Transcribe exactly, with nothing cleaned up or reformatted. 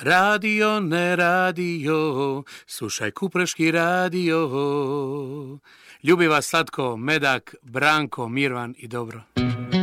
Radio, ne radio, slušaj Kupreški radio. Ljubi vas slatko, Medak, Branko, Mirvan i Dobro.